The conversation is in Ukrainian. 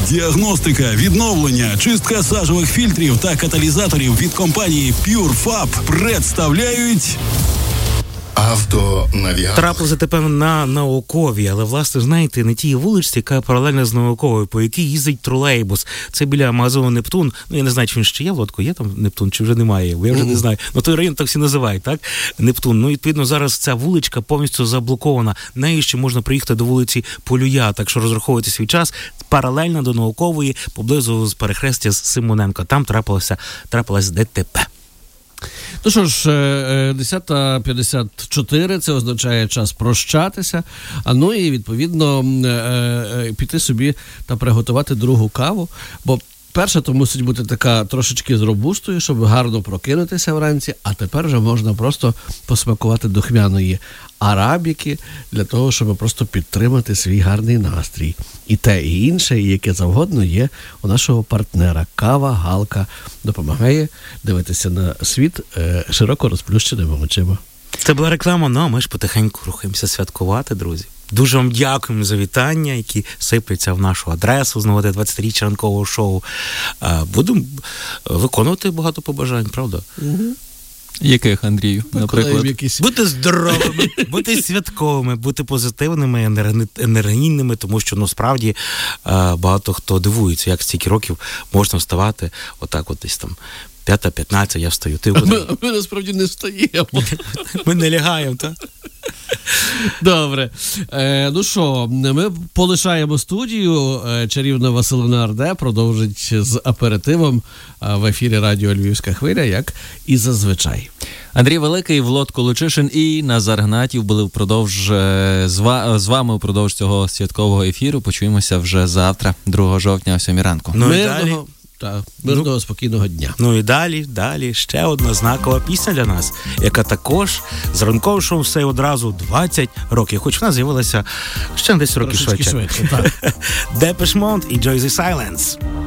Діагностика, відновлення, чистка сажових фільтрів та каталізаторів від компанії PureFab представляють... Автонавігатор. Трапилося тепер на Науковій, але, власне, знаєте, на тій вуличці, яка паралельно з Науковою, по якій їздить тролейбус. Це біля магазину «Нептун». Ну, я не знаю, чи він ще є, Володко, є там «Нептун», чи вже немає, я вже не знаю. Ну, той район так всі називають, так? «Нептун». Ну, відповідно, зараз ця вуличка повністю заблокована. Нею ще можна приїхати до вулиці Полюя, так що розраховуйте свій час. Паралельно до Наукової, поблизу з перехрестя з Симоненко. Там трапилось ДТП. Ну що ж, 10:54, це означає час прощатися, ну і відповідно піти собі та приготувати другу каву, бо перша то мусить бути така трошечки з робустою, щоб гарно прокинутися вранці, а тепер вже можна просто посмакувати духмяної арабіки для того, щоб просто підтримати свій гарний настрій. І те, і інше, і яке завгодно є у нашого партнера. Кава Галка допомагає дивитися на світ широко розплющеними очима. Це була реклама, ну а ми ж потихеньку рухаємося святкувати, друзі. Дуже вам дякуємо за вітання, які сипляться в нашу адресу з нагоди 20-річчя ранкового шоу. Будемо виконувати багато побажань, правда? Угу. Яких, Андрію, наприклад? Бути здоровими, бути святковими, бути позитивними, енергійними, тому що, справді, багато хто дивується, як стільки років можна вставати отак от десь там 5:15, я встаю. Ми насправді не встаємо. Ми не лягаємо, так? Добре. Ну що, ми полишаємо студію. Чарівна Василина Арде продовжить з аперитивом в ефірі радіо «Львівська хвиля», як і зазвичай. Андрій Великий, Володко Лучишин і Назар Гнатів були з вами впродовж цього святкового ефіру. Почуємося вже завтра, 2 жовтня о 7 ранку. Мирного, спокійного дня. Ну і далі ще одна знакова пісня для нас, яка також з ранковим шоу все одразу 20 років, хоч вона з'явилася ще десь років швидше. Так. Depeche Mode і Joy the Silence.